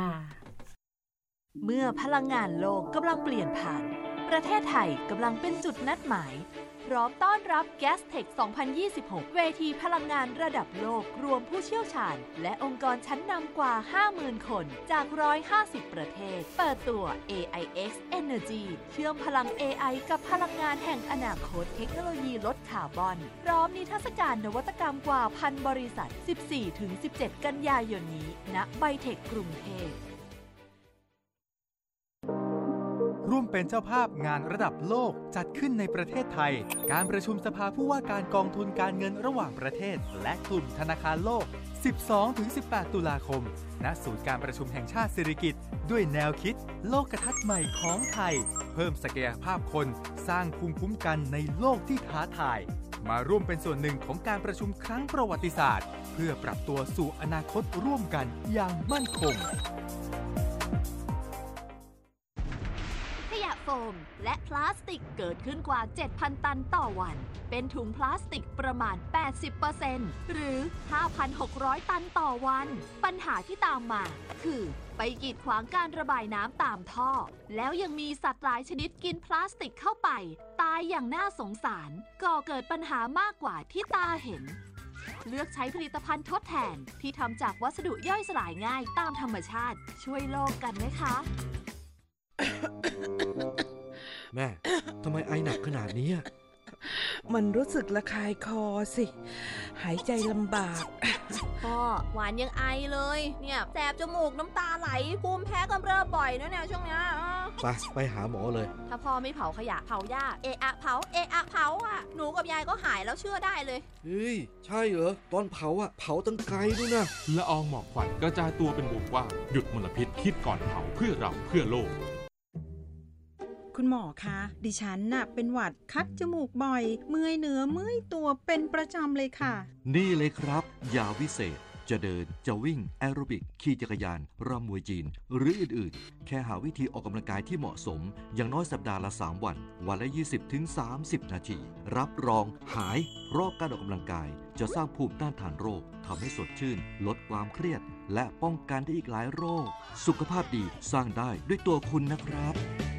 เมื่อพลังงานโลกกำลังเปลี่ยนผ่านประเทศไทยกำลังเป็นจุดนัดหมายพร้อมต้อนรับ Gastech สองพันยี่สิบหก เวทีพลังงานระดับโลกรวมผู้เชี่ยวชาญและองค์กรชั้นนำกว่า ห้าหมื่น คนจากหนึ่งร้อยห้าสิบประเทศเปิดตัว เอ ไอ เอ็กซ์ Energy เชื่อมพลัง เอ ไอ กับพลังงานแห่งอนาคตเทคโนโลยีลดคาร์บอนพร้อมนิทรรศการนวัตกรรมกว่าพันบริษัท สิบสี่ถึงสิบเจ็ด กันยายนนี้ณไบเทคกรุงเทพร่วมเป็นเจ้าภาพงานระดับโลกจัดขึ้นในประเทศไทยการประชุมสภาผู้ว่าการกองทุนการเงินระหว่างประเทศและกลุ่มธนาคารโลก สิบสองถึงสิบแปด ตุลาคมณศูนย์การประชุมแห่งชาติสิริกิติ์ด้วยแนวคิดโลกทัศน์ใหม่ของไทยเพิ่มศักยภาพคนสร้างภูมิคุ้มกันในโลกที่ท้าทายมาร่วมเป็นส่วนหนึ่งของการประชุมครั้งประวัติศาสตร์เพื่อปรับตัวสู่อนาคตร่วมกันอย่างมั่นคงโฟมและพลาสติกเกิดขึ้นกว่า เจ็ดพัน ตันต่อวันเป็นถุงพลาสติกประมาณ แปดสิบเปอร์เซ็นต์ หรือ ห้าพันหกร้อย ตันต่อวันปัญหาที่ตามมาคือไปกีดขวางการระบายน้ำตามท่อแล้วยังมีสัตว์หลายชนิดกินพลาสติกเข้าไปตายอย่างน่าสงสารก่อเกิดปัญหามากกว่าที่ตาเห็นเลือกใช้ผลิตภัณฑ์ทดแทนที่ทำจากวัสดุย่อยสลายง่ายตามธรรมชาติช่วยโลกกันนะคะแม่ทำไมไอหนักขนาดนี้มันรู้สึกระคายคอสิหายใจลำบากพ่อหวานยังไอเลยเนี่ยแสบจมูกน้ำตาไหลภูมิแพ้กำเริบบ่อยนะเนี่ยช่วงเนี้ยไปไปหาหมอเลยถ้าพ่อไม่เผาขยะเผาหญ้าเอะอะเผาเอะอะเผาอ่ะหนูกับยายก็หายแล้วเชื่อได้เลยเฮ้ยใช่เหรอตอนเผาอ่ะเผาตั้งไกลด้วยนะละอองหมอกควันกระจายตัวเป็นวงกว้างหยุดมลพิษคิดก่อนเผาเพื่อเราเพื่อโลกคุณหมอคะดิฉันน่ะเป็นหวัดคัดจมูกบ่อยเมื่อยเนื้อเมื่อยตัวเป็นประจำเลยค่ะนี่เลยครับยาวิเศษจะเดินจะวิ่งแอโรบิกขี่จักรยานรำมวยจีนหรืออื่นๆแค่หาวิธีออกกำลังกายที่เหมาะสมอย่างน้อยสัปดาห์ละสามวันวันละ ยี่สิบถึงสามสิบ นาทีรับรองหายเพราะการออกกำลังกายจะสร้างภูมิต้านทานโรคทำให้สดชื่นลดความเครียดและป้องกันได้อีกหลายโรคสุขภาพดีสร้างได้ด้วยตัวคุณนะครับ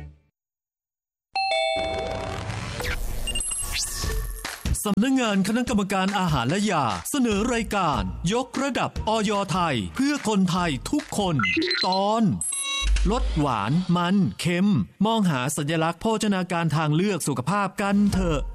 สำนักงานคณะกรรมการอาหารและยาเสนอรายการยกระดับอย.ไทยเพื่อคนไทยทุกคนตอนลดหวานมันเค็มมองหาสัญลักษณ์โภชนาการทางเลือกสุขภาพกันเถอะ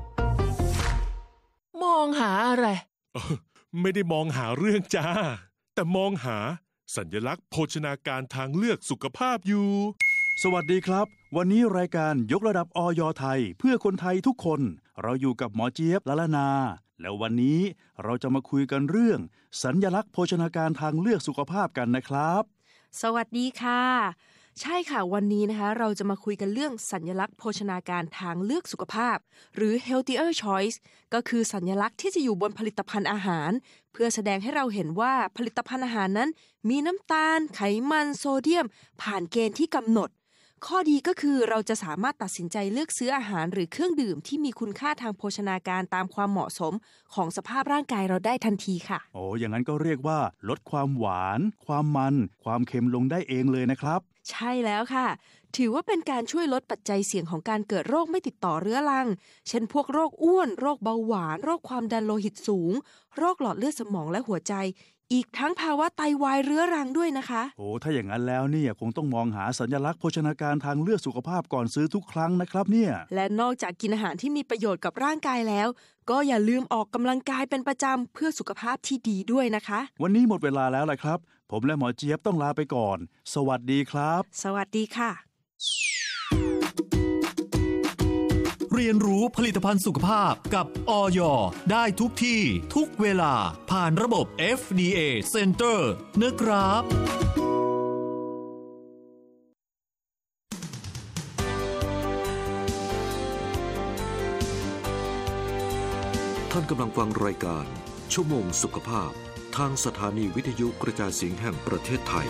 มองหาอะไรไม่ได้มองหาเรื่องจ้าแต่มองหาสัญลักษณ์โภชนาการทางเลือกสุขภาพอยู่สวัสดีครับวันนี้รายการยกระดับอย.ไทยเพื่อคนไทยทุกคนเราอยู่กับหมอเจี๊ยบละละนาแล้ววันนี้เราจะมาคุยกันเรื่องสัญลักษณ์โภชนาการทางเลือกสุขภาพกันนะครับสวัสดีค่ะใช่ค่ะวันนี้นะคะเราจะมาคุยกันเรื่องสัญลักษณ์โภชนาการทางเลือกสุขภาพหรือ healthier choice ก็คือสัญลักษณ์ที่จะอยู่บนผลิตภัณฑ์อาหารเพื่อแสดงให้เราเห็นว่าผลิตภัณฑ์อาหารนั้นมีน้ำตาลไขมันโซเดียมผ่านเกณฑ์ที่กำหนดข้อดีก็คือเราจะสามารถตัดสินใจเลือกซื้ออาหารหรือเครื่องดื่มที่มีคุณค่าทางโภชนาการตามความเหมาะสมของสภาพร่างกายเราได้ทันทีค่ะโอ้อย่างนั้นก็เรียกว่าลดความหวานความมันความเค็มลงได้เองเลยนะครับใช่แล้วค่ะถือว่าเป็นการช่วยลดปัจจัยเสี่ยงของการเกิดโรคไม่ติดต่อเรื้อรังเช่นพวกโรคอ้วนโรคเบาหวานโรคความดันโลหิตสูงโรคหลอดเลือดสมองและหัวใจอีกทั้งภาวะไตวายเรื้อรังด้วยนะคะโอ้ถ้าอย่างนั้นแล้วเนี่ยคงต้องมองหาสัญลักษณ์โภชนาการทางเลือกสุขภาพก่อนซื้อทุกครั้งนะครับเนี่ยและนอกจากกินอาหารที่มีประโยชน์กับร่างกายแล้วก็อย่าลืมออกกำลังกายเป็นประจำเพื่อสุขภาพที่ดีด้วยนะคะวันนี้หมดเวลาแล้วล่ะครับผมและหมอเจี๊ยบต้องลาไปก่อนสวัสดีครับสวัสดีค่ะเรียนรู้ผลิตภัณฑ์สุขภาพกับอย.ได้ทุกที่ทุกเวลาผ่านระบบ เอฟ ดี เอ Center นะครับท่านกำลังฟังรายการชั่วโมงสุขภาพทางสถานีวิทยุกระจายเสียงแห่งประเทศไทย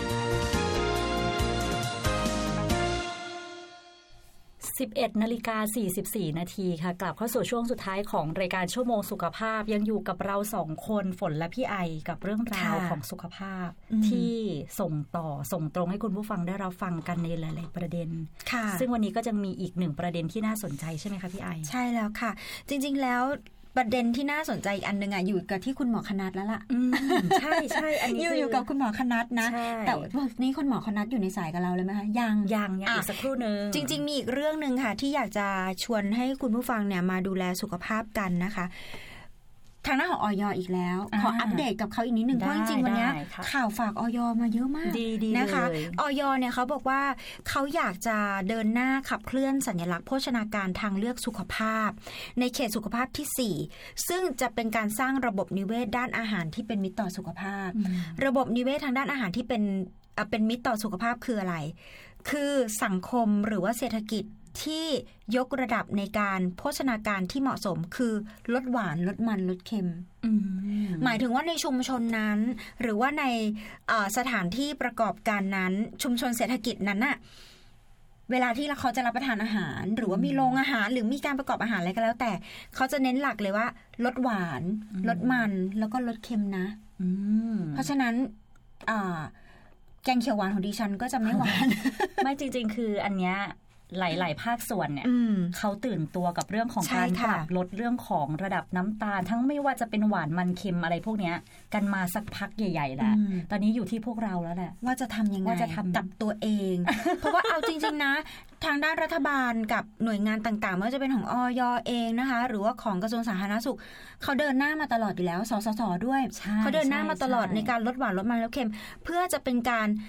สิบเอ็ดนาฬิกาสี่สิบสี่นาทีค่ะกลับเข้าสู่ช่วงสุดท้ายของรายการชั่วโมงสุขภาพยังอยู่กับเราสองคนฝนและพี่ไอกับเรื่องราวของสุขภาพที่ส่งต่อส่งตรงให้คุณผู้ฟังได้รับฟังกันในหลายๆประเด็นซึ่งวันนี้ก็จะมีอีกหนึ่งประเด็นที่น่าสนใจใช่ไหมคะพี่ไอใช่แล้วค่ะจริงๆแล้วประเด็นที่น่าสนใจอีกอันนึงอ่ะอยู่กับที่คุณหมอคณัฐแล้วล่ะใช่ใช่อันนี้อยู่อยู่กับคุณหมอคณัฐนะแต่วันนี้คุณหมอคณัฐอยู่ในสายกับเราเลยไหมคะยังยังยังอีกสักครู่นึงจริงๆมีอีกเรื่องนึงค่ะที่อยากจะชวนให้คุณผู้ฟังเนี่ยมาดูแลสุขภาพกันนะคะทางหน้าของอย.อีกแล้วขออัปเดตกับเขาอีกนิดนึงเพราะจริงๆวันนี้ข่าวฝากอย.มาเยอะมากนะคะอย.เนี่ยเขาบอกว่าเขาอยากจะเดินหน้าขับเคลื่อนสัญลักษณ์โภชนาการทางเลือกสุขภาพในเขตสุขภาพที่สี่ซึ่งจะเป็นการสร้างระบบนิเวศด้านอาหารที่เป็นมิตรต่อสุขภาพระบบนิเวศทางด้านอาหารที่เป็นเป็นมิตรต่อสุขภาพคืออะไรคือสังคมหรือว่าเศรษฐกิจที่ยกระดับในการโภชนาการที่เหมาะสมคือลดหวานลดมันลดเค็มหมายถึงว่าในชุมชนนั้นหรือว่าในสถานที่ประกอบการนั้นชุมชนเศรษฐกิจนั้นน่ะเวลาที่เขาจะรับประทานอาหารหรือว่ามีโรงอาหารหรือมีการประกอบอาหารอะไรก็แล้วแต่เขาจะเน้นหลักเลยว่าลดหวานลดมันแล้วก็ลดเค็มนะเพราะฉะนั้นแกงเขียวหวานของดิฉันก็จะไม่หวานไม่จริงๆคืออันเนี้ยหลายๆภาคส่วนเนี่ยเขาตื่นตัวกับเรื่องของการปรับลดเรื่องของระดับน้ำตาลทั้งไม่ว่าจะเป็นหวานมันเค็มอะไรพวกนี้กันมาสักพักใหญ่ๆแล้วตอนนี้อยู่ที่พวกเราแล้วแหละว่าจะทำยังไงกับตัวเอง เพราะว่าเอาจริงๆนะทางด้านรัฐบาลกับหน่วยงานต่างๆไม่ว่าจะเป็นของอย.เองนะคะหรือว่าของกระทรวงสาธารณสุขเขาเดินหน้ามาตลอดอยู่แล้วสสสด้วยเขาเดินหน้ามาตลอดในการลดหวานลดมันลดเค็มเพื่อจะเป็นการ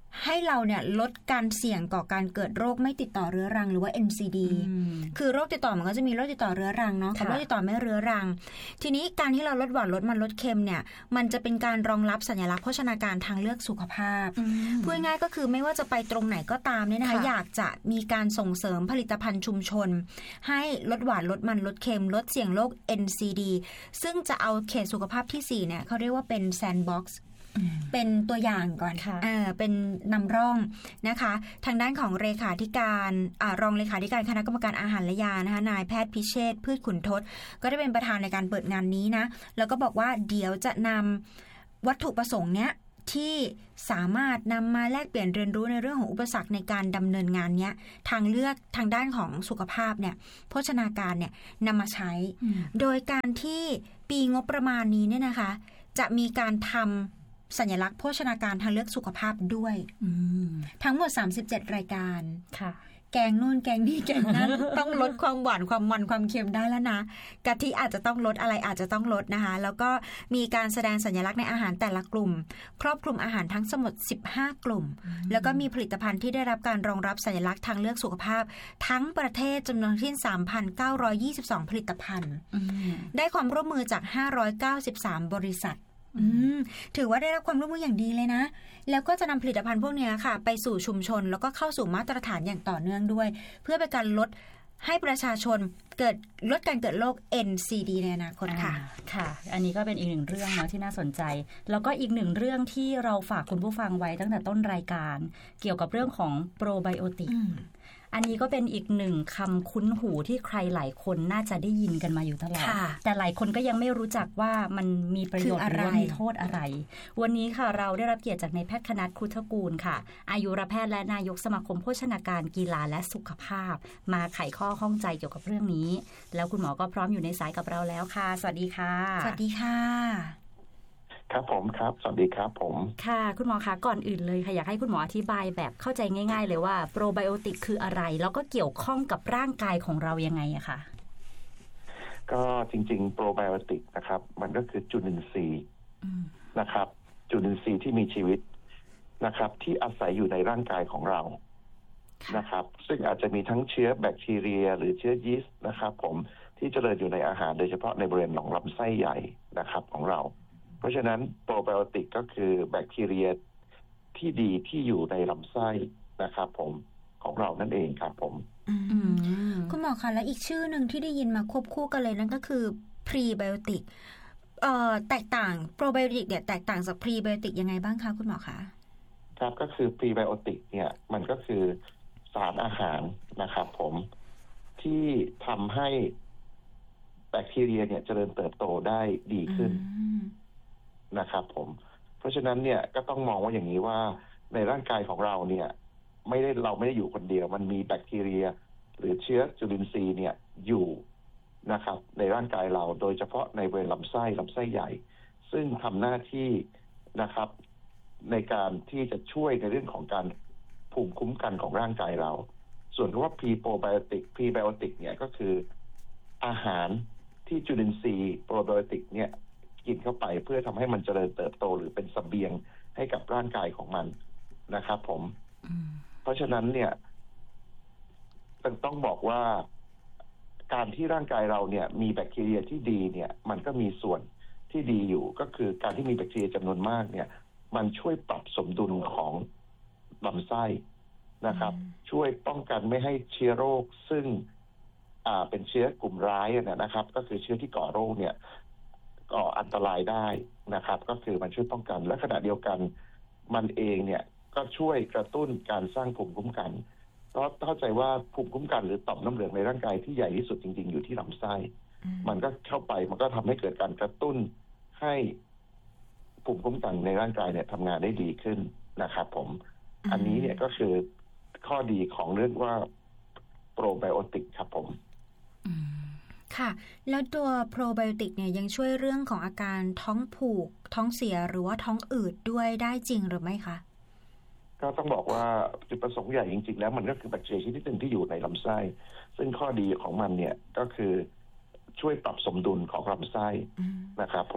ให้เราเนี่ยลดการเสี่ยงก่อการเกิดโรคไม่ติดต่อเรื้อรังหรือว่า เอ็น ซี ดี คือโรคติดต่อมันก็จะมีโรคติดต่อเรื้อรังเนาะกับโรคติดต่อไม่เรื้อรังทีนี้การที่เราลดหวานลดมันลดเค็มเนี่ยมันจะเป็นการรองรับสัญลักษณ์โภชนาการทางเลือกสุขภาพพูดง่ายก็คือไม่ว่าจะไปตรงไหนก็ตามเนี่ยนะคะอยากจะมีการส่งเสริมผลิตภัณฑ์ชุมชนให้ลดหวานลดมันลดเค็มลดเสี่ยงโรค เอ็น ซี ดี ซึ่งจะเอาเขตสุขภาพที่สี่เนี่ยเขาเรียกว่าเป็นแซนด์บ็อกซ์เป็นตัวอย่างก่อนเออเป็นนำร่องนะคะทางด้านของเลขาธิการอ่ารองเลขาธิการคณะกรรมการอาหารและยานะคะนายแพทย์พิเชษฐ์พืชขุนทศก็ได้เป็นประธานในการเปิดงานนี้นะแล้วก็บอกว่าเดี๋ยวจะนำวัตถุประสงค์เนี้ยที่สามารถนำมาแลกเปลี่ยนเรียนรู้ในเรื่องของอุปสรรคในการดำเนินงานเนี้ยทางเลือกทางด้านของสุขภาพเนี่ยโภชนาการเนี่ยนำมาใช้โดยการที่ปีงบประมาณนี้เนี่ยนะคะจะมีการทำสัญลักษณ์โภชนาการทางเลือกสุขภาพด้วยทั้งหมดสามสิบเจ็ดรายการค่ะแกงนู่นแกงนี่แกงนั้น ต้องลดความหวานความมันความเค็มได้แล้วนะกะทิอาจจะต้องลดอะไรอาจจะต้องลดนะคะแล้วก็มีการแสดงสัญลักษณ์ในอาหารแต่ละกลุ่มครอบคลุมอาหารทั้งสมดสิบห้ากลุ่มแล้วก็มีผลิตภัณฑ์ที่ได้รับการรองรับสัญลักษณ์ทางเลือกสุขภาพทั้งประเทศจำนวนที่ สามพันเก้าร้อยยี่สิบสอง ผลิตภัณฑ์ได้ความร่วมมือจากห้าร้อยเก้าสิบสามบริษัทถือว่าได้รับความร่วมมืออย่างดีเลยนะแล้วก็จะนำผลิตภัณฑ์พวกนี้ค่ะไปสู่ชุมชนแล้วก็เข้าสู่มาตรฐานอย่างต่อเนื่องด้วยเพื่อเป็นการลดให้ประชาชนเกิดลดการเกิดโรค เอ็น ซี ดี ในอนาคตค่ะค่ะอันนี้ก็เป็นอีกหนึ่งเรื่องนะที่น่าสนใจแล้วก็อีกหนึ่งเรื่องที่เราฝากคุณผู้ฟังไว้ตั้งแต่ต้นรายการเกี่ยวกับเรื่องของโปรไบโอติกอันนี้ก็เป็นอีกหนึ่งคำคุ้นหูที่ใครหลายคนน่าจะได้ยินกันมาอยู่ตลอดแต่หลายคนก็ยังไม่รู้จักว่ามันมีประโยชน์หรือว่ามีโทษอะไรวันนี้ค่ะเราได้รับเกียรติจากนายแพทย์คณัฐ คุทกูลค่ะอายุรแพทย์และนายกสมาคมโภชนาการกีฬาและสุขภาพมาไขข้อข้องใจเกี่ยวกับเรื่องนี้แล้วคุณหมอก็พร้อมอยู่ในสายกับเราแล้วค่ะสวัสดีค่ะสวัสดีค่ะครับผมครับสวัสดีครับผมค่ะคุณหมอคะก่อนอื่นเลยค่ะอยากให้คุณหมออธิบายแบบเข้าใจง่ายๆเลยว่าโปรไบโอติกคืออะไรแล้วก็เกี่ยวข้องกับร่างกายของเรายังไงอะคะก็จริงๆโปรไบโอติกนะครับมันก็คือจุลินทรีย์นะครับจุลินทรีย์ที่มีชีวิตนะครับที่อาศัยอยู่ในร่างกายของเรานะครับซึ่งอาจจะมีทั้งเชื้อแบคทีเรียหรือเชื้อยีสต์นะครับผมที่เจริญอยู่ในอาหารโดยเฉพาะในบริเวณหลอดลำไส้ใหญ่นะครับของเราเพราะฉะนั้นโปรไบโอติกก็คือแบคทีเรียที่ดีที่อยู่ในลำไส้นะครับผมของเรานั่นเองครับผมคุณหมอคะและอีกชื่อหนึ่งที่ได้ยินมาควบคู่กันเลยนั่นก็คือพรีไบโอติกเอ่อแตกต่างโปรไบโอติกเนี่ยแตกต่างจากพรีไบโอติกยังไงบ้างคะคุณหมอคะครับก็คือพรีไบโอติกเนี่ยมันก็คือสารอาหารนะครับผมที่ทำให้แบคทีเรียเนี่ยเจริญเติบโตได้ดีขึ้นนะครับผมเพราะฉะนั้นเนี่ยก็ต้องมองว่าอย่างนี้ว่าในร่างกายของเราเนี่ยไม่ได้เราไม่ได้อยู่คนเดียวมันมีแบคทีเรียหรือเชื้อจุลินทรีย์เนี่ยอยู่นะครับในร่างกายเราโดยเฉพาะในบริเวณลำไส้ลำไส้ใหญ่ซึ่งทำหน้าที่นะครับในการที่จะช่วยในเรื่องของการภูมิคุ้มกันของร่างกายเราส่วนคำว่าพรีโปรไบโอติกพรีไบโอติกเนี่ยก็คืออาหารที่จุลินทรีย์โปรไบโอติกเนี่ยกินเข้าไปเพื่อทำให้มันเจริญเติบโตหรือเป็นเสบียงให้กับร่างกายของมันนะครับผมเพราะฉะนั้นเนี่ยต้องบอกว่าการที่ร่างกายเราเนี่ยมีแบคทีเรียที่ดีเนี่ยมันก็มีส่วนที่ดีอยู่ก็คือการที่มีแบคทีเรียจำนวนมากเนี่ยมันช่วยปรับสมดุลของลำไส้นะครับช่วยป้องกันไม่ให้เชื้อโรคซึ่งอ่าเป็นเชื้อกลุ่มร้ายนะครับก็คือเชื้อที่ก่อโรคเนี่ยก่ออันตรายได้นะครับก็คือมันช่วยป้องกันและขณะเดียวกันมันเองเนี่ยก็ช่วยกระตุ้นการสร้างภูมิคุ้มกันเพราะเข้าใจว่าภูมิคุ้มกันหรือต่อมน้ำเหลืองในร่างกายที่ใหญ่ที่สุดจริงๆอยู่ที่ลำไส้มันก็เข้าไปมันก็ทำให้เกิดการกระตุ้นให้ภูมิคุ้มกันในร่างกายเนี่ยทำงานได้ดีขึ้นนะครับผมอันนี้เนี่ยก็คือข้อดีของเรื่องว่าโปรไบโอติกครับผมค่ะแล้วตัวโปรไบโอติกเนี่ยยังช่วยเรื่องของอาการท้องผูกท้องเสียหรือว่าท้องอืดด้วยได้จริงหรือไม่คะก็ต้องบอกว่าจุดประสงค์ใหญ่จริงๆแล้วมันก็คือแบคทีเรียชนิดหนึ่งที่อยู่ในลำไส้ซึ่งข้อดีของมันเนี่ยก็คือช่วยปรับสมดุลของลำไส้นะครับผม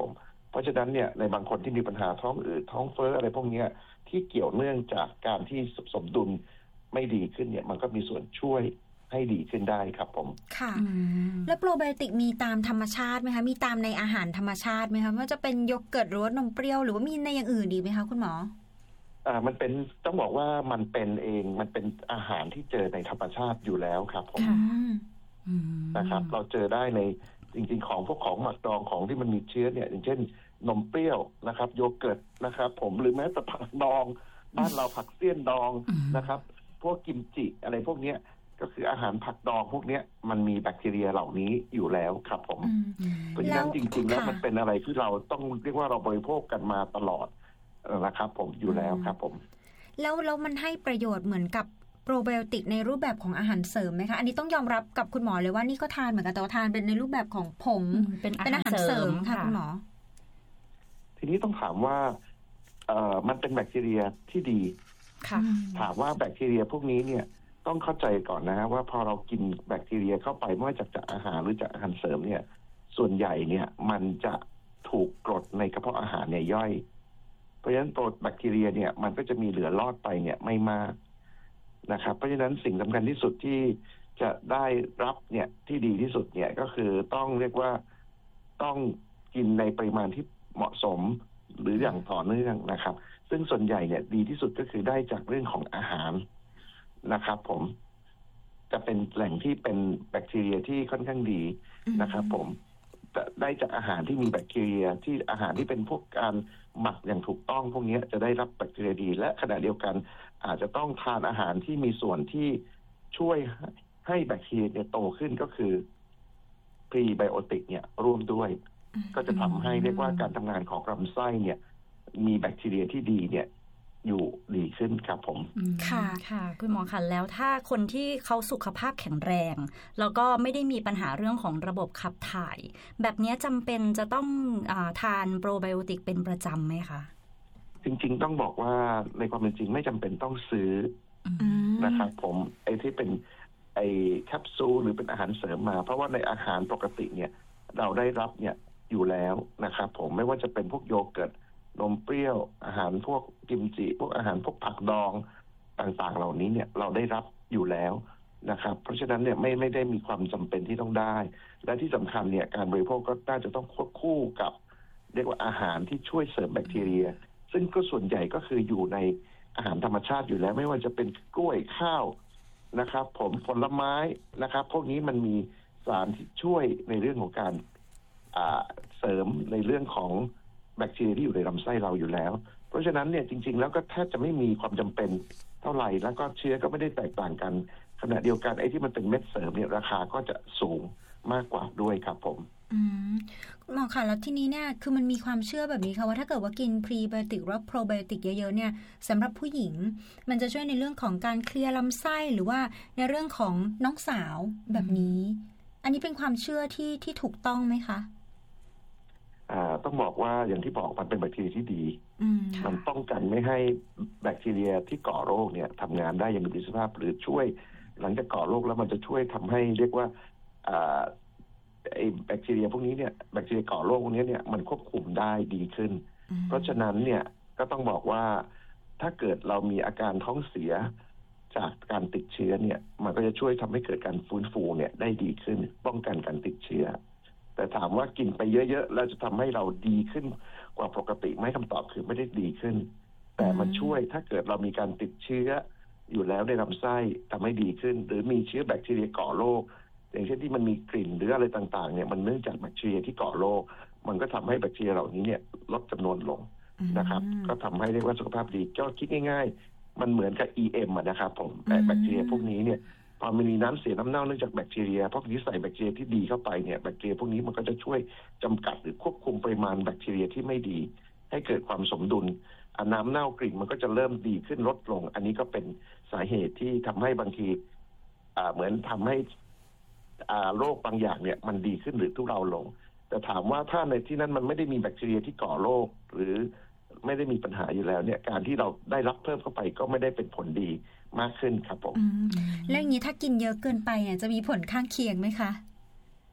เพราะฉะนั้นเนี่ยในบางคนที่มีปัญหาท้องอืดท้องเฟ้ออะไรพวกนี้ที่เกี่ยวเนื่องจากการที่สมดุลไม่ดีขึ้นเนี่ยมันก็มีส่วนช่วยให้ดีขึ้นได้ครับผมค่ะแล้วโปรไบโอติกมีตามธรรมชาติไหมคะมีตามในอาหารธรรมชาติไหมคะว่าจะเป็นโยเกิร์ตหรือว่านมเปรี้ยวหรือว่ามีในอย่างอื่นดีไหมคะคุณหมออ่ามันเป็นต้องบอกว่ามันเป็นเองมันเป็นอาหารที่เจอในธรรมชาติอยู่แล้วครับผมนะครับเราเจอได้ในจริงๆของพวกของหมักดองของที่มันมีเชื้อเนี่ยอย่างเช่นนมเปรี้ยวนะครับโยเกิร์ตนะครับผมหรือแม้แต่ผักดองบ้านเราผักเสี้ยนดองนะครับพวกกิมจิอะไรพวกเนี้ยก็คืออาหารผักดองพวกเนี้ยมันมีแบคทีเรียเหล่านี้อยู่แล้วครับผมเพราะฉะนั้นจริงๆแล้วมันเป็นอะไรที่เราต้องเรียกว่าเราบริโภคกันมาตลอดนะครับผมอยู่แล้วครับผมแล้วแล้วมันให้ประโยชน์เหมือนกับโปรไบโอติกในรูปแบบของอาหารเสริมไหมคะอันนี้ต้องยอมรับกับคุณหมอเลยว่านี่ก็ทานเหมือนกันแต่ว่าทานเป็นในรูปแบบของผงเป็นอาหารเสริมค่ะคุณหมอทีนี้ต้องถามว่าเอ่อมันเป็นแบคทีเรียที่ดีถามว่าแบคทีเรียพวกนี้เนี่ยต้องเข้าใจก่อนนะฮะว่าพอเรากินแบคทีเรียเข้าไปไม่ว่าจากจากอาหารหรือจากอาหารเสริมเนี่ยส่วนใหญ่เนี่ยมันจะถูกกรดในกระเพาะอาหารเนี่ยย่อยเพราะฉะนั้นตัวแบคทีเรียเนี่ยมันก็จะมีเหลือรอดไปเนี่ยไม่มากนะครับเพราะฉะนั้นสิ่งสำคัญที่สุดที่จะได้รับเนี่ยที่ดีที่สุดเนี่ยก็คือต้องเรียกว่าต้องกินในปริมาณที่เหมาะสมหรืออย่างต่อเนื่องนะครับซึ่งส่วนใหญ่เนี่ยดีที่สุดก็คือได้จากเรื่องของอาหารนะครับผมจะเป็นแหล่งที่เป็นแบคทีเรียที่ค่อนข้างดีนะครับผมจะได้จากอาหารที่มีแบคทีเรียที่อาหารที่เป็นพวกการหมักอย่างถูกต้องพวกนี้จะได้รับแบคทีเรียดีและขณะเดียวกันอาจจะต้องทานอาหารที่มีส่วนที่ช่วยให้แบคทีเรียเนี่ยโตขึ้นก็คือพรีไบโอติกเนี่ยร่วมด้วยก็จะทำให้เรียกว่าการทำงานของลำไส้เนี่ยมีแบคทีเรียที่ดีเนี่ยอยู่ดีขึ้นครับผมค่ะค่ะคุณหมอคะแล้วถ้าคนที่เขาสุขภาพแข็งแรงแล้วก็ไม่ได้มีปัญหาเรื่องของระบบขับถ่ายแบบนี้จำเป็นจะต้องอาทานโปรไบโอติกเป็นประจำไหมคะจริงๆต้องบอกว่าในความเป็นจริงไม่จำเป็นต้องซื้อนะครับผมไอ้ที่เป็นไอ้แคปซูลหรือเป็นอาหารเสริมมาเพราะว่าในอาหารปกติเนี่ยเราได้รับเนี่ยอยู่แล้วนะครับผมไม่ว่าจะเป็นพวกโยเกิร์ตนมเปรี้ยวอาหารพวกกิมจิพวกอาหารพวกผักดองต่างๆเหล่านี้เนี่ยเราได้รับอยู่แล้วนะครับเพราะฉะนั้นเนี่ยไม่ไม่ได้มีความจำเป็นที่ต้องได้และที่สำคัญเนี่ยการบริโภคก็น่าจะต้องควบคู่กับเรียกว่าอาหารที่ช่วยเสริมแบคทีเรียซึ่งก็ส่วนใหญ่ก็คืออยู่ในอาหารธรรมชาติอยู่แล้วไม่ว่าจะเป็นกล้วยข้าวนะครับผมผลไม้นะครับพวกนี้มันมีสารที่ช่วยในเรื่องของการเสริมในเรื่องของแบคทีเรียที่อยู่ในลำไส้เราอยู่แล้วเพราะฉะนั้นเนี่ยจริงๆแล้วก็แทบจะไม่มีความจำเป็นเท่าไหร่แล้วก็เชื้อก็ไม่ได้แตกต่างกันขณะเดียวกันไอ้ที่มันเป็นเม็ดเสริมเนี่ยราคาก็จะสูงมากกว่าด้วยครับผมอืมหมอค่ะแล้วทีนี้เนี่ยคือมันมีความเชื่อแบบนี้ค่ะว่าถ้าเกิดว่ากินพรีไบโอติกหรือโปรไบโอติกเยอะๆเนี่ยสำหรับผู้หญิงมันจะช่วยในเรื่องของการเคลียร์ลำไส้หรือว่าในเรื่องของน้องสาวแบบนี้อันนี้เป็นความเชื่อที่ที่ถูกต้องไหมคะต้องบอกว่าอย่างที่บอกมันเป็นแบคทีเรียที่ดีมันป้องกันไม่ให้แบคทีเรียที่ก่อโรคเนี่ยทำงานได้อย่างมีประสิทธิภาพหรือช่วยหลังจากก่อโรคแล้วมันจะช่วยทำให้เรียกว่าไอ้แบคทีเรียพวกนี้เนี่ยแบคทีเรียก่อโรคพวกนี้เนี่ยมันควบคุมได้ดีขึ้นเพราะฉะนั้นเนี่ยก็ต้องบอกว่าถ้าเกิดเรามีอาการท้องเสียจากการติดเชื้อเนี่ยมันก็จะช่วยทำให้เกิดการฟื้นฟูเนี่ยได้ดีขึ้นป้องกันการติดเชื้อแต่ถามว่ากินไปเยอะๆแล้วจะทำให้เราดีขึ้นกว่าปกติไหมคำตอบคือไม่ได้ดีขึ้นแต่มันช่วยถ้าเกิดเรามีการติดเชื้ออยู่แล้วในลำไส้ทำให้ดีขึ้นหรือมีเชื้อแบคทีเรียก่อโรคอย่างเช่นที่มันมีกลิ่นหรืออะไรต่างๆเนี่ยมันเนื่องจากแบคทีเรียที่ก่อโรคมันก็ทำให้แบคทีเรียเหล่านี้เนี่ยลดจำนวนลงนะครับก็ทำให้เรียกว่าสุขภาพดีก็คิดง่ายๆมันเหมือนกับ อี เอ็ม อ่ะนะครับผมแต่แบคทีเรียพวกนี้เนี่ยพอมีน้ำเสียน้ำเน่าเนื่องจากแบคทีเรียพวกนี้ใส่แบคทีเรียที่ดีเข้าไปเนี่ยแบคทีเรียพวกนี้มันก็จะช่วยจำกัดหรือควบคุมปริมาณแบคทีเรียที่ไม่ดีให้เกิดความสมดุลน้ำเน่ากลิ่นมันก็จะเริ่มดีขึ้นลดลงอันนี้ก็เป็นสาเหตุที่ทำให้บางทีเหมือนทำให้โรคบางอย่างเนี่ยมันดีขึ้นหรือทุเลาลงแต่ถามว่าถ้าในที่นั้นมันไม่ได้มีแบคทีเรียที่ก่อโรคหรือไม่ได้มีปัญหาอยู่แล้วเนี่ยการที่เราได้รับเพิ่มเข้าไปก็ไม่ได้เป็นผลดีมากขึ้นครับผมแล้วอย่างนี้ถ้ากินเยอะเกินไปเนี่ยจะมีผลข้างเคียงไหมคะ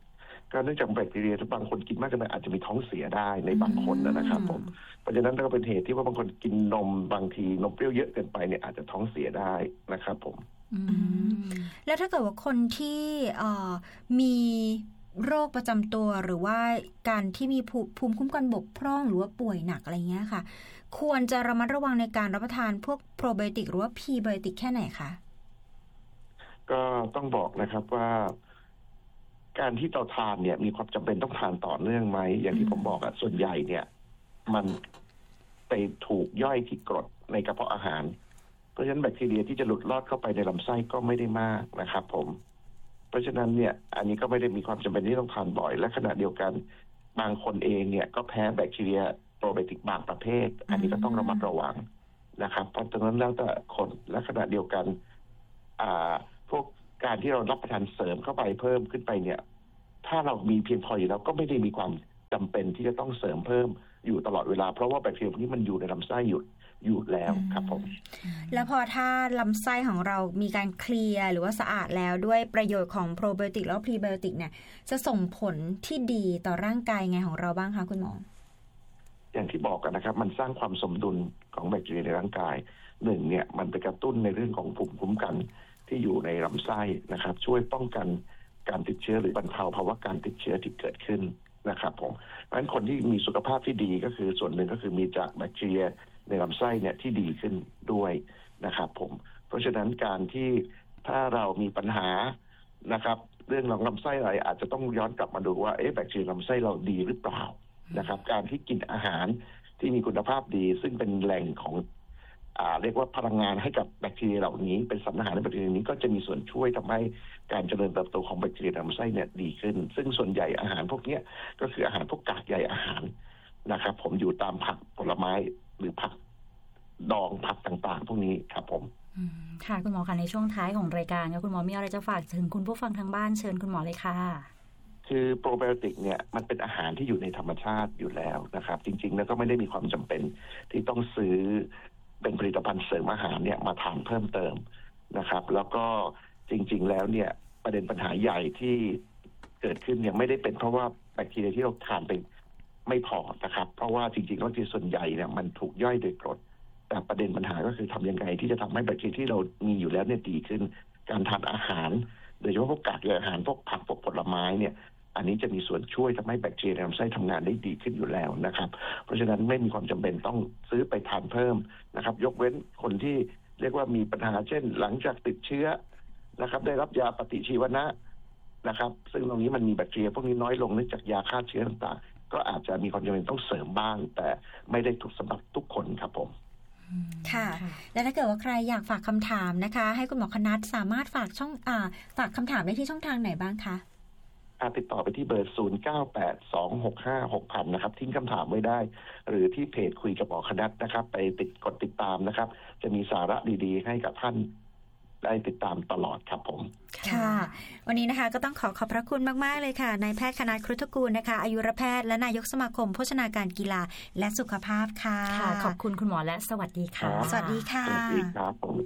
ก็เนื่องจากแบคทีเรียที่บางคนกินมากเกินไปอาจจะมีท้องเสียได้ในบางคนนะครับผมเพราะฉะนั้นก็เป็นเหตุที่ว่าบางคนกินนมบางทีนมเปรี้ยวเยอะเกินไปเนี่ยอาจจะท้องเสียได้นะครับผมแล้วถ้าเกิดว่าคนที่มีโรคประจำตัวหรือว่าการที่มีภูมิคุ้มกันบกพร่องหรือว่าป่วยหนักอะไรเงี้ยค่ะควรจะระมัดระวังในการรับประทานพวกโปรไบโอติกหรือว่าพรีไบโอติกแค่ไหนคะก็ต้องบอกนะครับว่าการที่เราทานเนี่ยมีความจำเป็นต้องทานต่อเนื่องไหมอย่างที่ผมบอกอะส่วนใหญ่เนี่ยมันไปถูกย่อยที่กรดในกระเพาะอาหารเพราะฉะนั้นแบคทีเรียที่จะหลุดลอดเข้าไปในลำไส้ก็ไม่ได้มากนะครับผมเพราะฉะนั้นเนี่ยอันนี้ก็ไม่ได้มีความจำเป็นที่ต้องทานบ่อยและขณะเดียวกันบางคนเองเนี่ยก็แพ้แบคทีเรียโปรไบโอติกบางประเภทอันนี้ก็ต้องระมัดระวังนะครับเพราะฉะนั้นแล้วแต่คนและขณะเดียวกันอ่าพวกการที่เรารับประทานเสริมเข้าไปเพิ่มขึ้นไปเนี่ยถ้าเรามีเพียงพออยู่แล้วก็ไม่ได้มีความจำเป็นที่จะต้องเสริมเพิ่มอยู่ตลอดเวลาเพราะว่าแบคทีเรียพวกนี้มันอยู่ในลำไส้อยู่อยู่แล้วครับผมแล้วพอถ้าลำไส้ของเรามีการเคลียร์หรือว่าสะอาดแล้วด้วยประโยชน์ของโปรไบโอติกแล้วพรีไบโอติกเนี่ยจะส่งผลที่ดีต่อร่างกายไงของเราบ้างคะคุณหมออย่างที่บอกกันนะครับมันสร้างความสมดุลของแบคทีเรียในร่างกายหนึ่งเนี่ยมันไปกระตุ้นในเรื่องของภูมิคุ้มกันที่อยู่ในลำไส้นะครับช่วยป้องกันการติดเชื้อหรือบรรเทาภาวะการติดเชื้อที่เกิดขึ้นนะครับผมเพราะฉะนั้นคนที่มีสุขภาพที่ดีก็คือส่วนหนึ่งก็คือมีจากแบคทีเรียในลำไส้เนี่ยที่ดีขึ้นด้วยนะครับผมเพราะฉะนั้นการที่ถ้าเรามีปัญหานะครับเรื่องของลำไส้อะไรอาจจะต้องย้อนกลับมาดูว่าเอ๊ะแบคทีเรียลำไส้เราดีหรือเปล่านะครับการที่กินอาหารที่มีคุณภาพดีซึ่งเป็นแหล่งของอ่าเรียกว่าพลังงานให้กับแบคทีเรียเหล่านี้เป็นสารอาหารในแบคทีเรียนี้ก็จะมีส่วนช่วยทำให้การเจริญเติบโตของแบคทีเรียในลำไส้เนี่ยดีขึ้นซึ่งส่วนใหญ่อาหารพวกนี้ก็คืออาหารพวกกากใยอาหารนะครับผมอยู่ตามผักผลไม้หรือผักดองผักต่างๆพวกนี้ครับผมค่ะคุณหมอคะในช่วงท้ายของรายการค่ะคุณหมอมีอะไรจะฝากถึงคุณผู้ฟังทางบ้านเชิญคุณหมอเลยค่ะคือโปรไบโอติกเนี่ยมันเป็นอาหารที่อยู่ในธรรมชาติอยู่แล้วนะครับจริงๆแล้วก็ไม่ได้มีความจำเป็นที่ต้องซื้อเป็นผลิตภัณฑ์เสริมอาหารเนี่ยมาทานเพิ่มเติมนะครับแล้วก็จริงๆแล้วเนี่ยประเด็นปัญหาใหญ่ที่เกิดขึ้นเนี่ยไม่ได้เป็นเพราะว่าแบคทีเรียที่เราทานไปไม่พอนะครับเพราะว่าจริงๆแล้วที่ส่วนใหญ่เนี่ยมันถูกย่อยโดยกรดแต่ประเด็นปัญหาก็คือทำยังไงที่จะทำให้แบคทีเรียที่เรามีอยู่แล้วเนี่ยดีขึ้นการทานอาหารโดยเฉพาะพวกกากใยอาหารพวกผักพวกผลไม้เนี่ยอันนี้จะมีส่วนช่วยทำให้แบคทีเรียในลำไส้ทำงานได้ดีขึ้นอยู่แล้วนะครับเพราะฉะนั้นไม่มีความจำเป็นต้องซื้อไปทานเพิ่มนะครับยกเว้นคนที่เรียกว่ามีปัญหาเช่นหลังจากติดเชื้อนะครับได้รับยาปฏิชีวนะนะครับซึ่งตรงนี้มันมีแบคทีเรียพวกนี้น้อยลงเนื่องจากยาฆ่าเชื้อต่างๆก็อาจจะมีความจำเป็นต้องเสริมบ้างแต่ไม่ได้ถูกสำหรับทุกคนครับผมค่ะและถ้าเกิดว่าใครอยากฝากคำถามนะคะให้คุณหมอคณัฐสามารถฝากช่องอ่าฝากคำถามได้ที่ช่องทางไหนบ้างคะติดต่อไปที่เบอร์ศูนย์ เก้า แปด สอง หก ห้า หก ศูนย์ ศูนย์นะครับทิ้งคำถามไว้ได้หรือที่เพจคุยกับหมอคณัฐนะครับไปติดกดติดตามนะครับจะมีสาระดีๆให้กับท่านได้ติดตามตลอดครับผมค่ะวันนี้นะคะก็ต้องขอขอบพระคุณมากๆเลยค่ะนายแพทย์คณัฐ ครุฑกูลนะคะอายุรแพทย์และนายกสมาคมโภชนาการกีฬาและสุขภาพค่ะขอบคุณคุณหมอและสวัสดีค่ะสวัสดีค่ะสวัสดีครับผม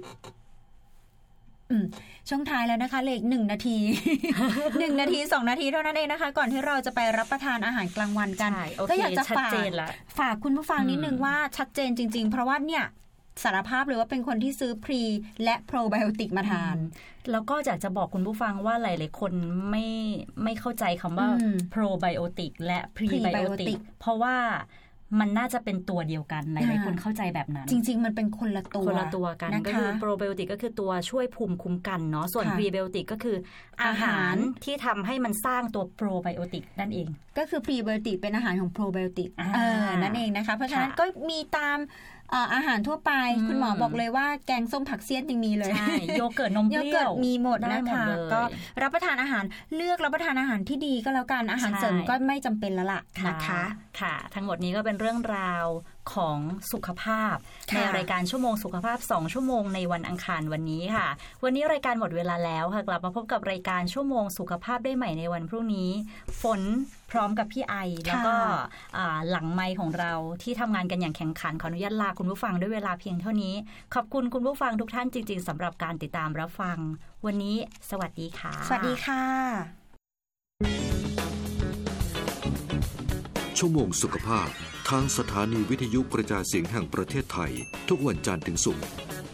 ช่วงท้ายแล้วนะคะเหลืออีกหนึ่งนาที หนึ่งนาทีสองนาทีเท่านั้นเองนะคะก่อนที่เราจะไปรับประทานอาหารกลางวันกันก็อยากจะฝากฝากคุณผู้ฟังนิดนึงว่าชัดเจนจริงๆเพราะว่าเนี่ยสารภาพเลยว่าเป็นคนที่ซื้อพรีและโปรไบโอติกมาทานแล้วก็อยากจะบอกคุณผู้ฟังว่าหลายๆคนไม่ไม่เข้าใจคำว่าโปรไบโอติกและพรีไบโอติกเพราะว่ามันน่าจะเป็นตัวเดียวกันหลายๆคนเข้าใจแบบนั้นจริงๆมันเป็นคนละตัวคนละตัวกันก็คือโปรไบโอติกก็คือตัวช่วยภูมิคุ้มกันเนาะส่วนพรีไบโอติกก็คืออาหารที่ทำให้มันสร้างตัวโปรไบโอติกนั่นเองก็คือพรีไบโอติกเป็นอาหารของโปรไบโอติกเออนั่นเองนะคะเพราะฉะนั้นก็มีตามอาหารทั่วไปคุณหมอบอกเลยว่าแกงส้มผักเสี้ยนยังมีเลยใช่โยเกิร์ตนมเปรี้ยวมีหมดนะคะก็รับประทานอาหารเลือกรับประทานอาหารที่ดีก็แล้วกันอาหารเสริมก็ไม่จำเป็นแล้วล่ะนะคะค่ะทั้งหมดนี้ก็เป็นเรื่องราวของสุขภาพในรายการชั่วโมงสุขภาพสองชั่วโมงในวันอังคารวันนี้ค่ะวันนี้รายการหมดเวลาแล้วค่ะกลับมาพบกับรายการชั่วโมงสุขภาพได้ใหม่ในวันพรุ่งนี้ฝนพร้อมกับพี่ไอแล้วก็หลังไมค์ของเราที่ทำงานกันอย่างแข่งขันขออนุญาตลาคุณผู้ฟังด้วยเวลาเพียงเท่านี้ขอบคุณคุณผู้ฟังทุกท่านจริงๆสำหรับการติดตามรับฟังวันนี้สวัสดีค่ะสวัสดีค่ะชั่วโมงสุขภาพทางสถานีวิทยุกระจายเสียงแห่งประเทศไทยทุกวันจันทร์ถึงศุกร์